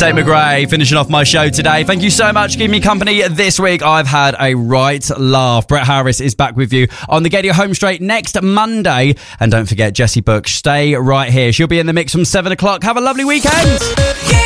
Tate McRae finishing off my show today. Thank you so much for keeping me company this week. I've had a right laugh. Brett Harris is back with you on the Get Your Home Straight next Monday. And don't forget, Jessie Book, stay right here. She'll be in the mix from 7 o'clock. Have a lovely weekend.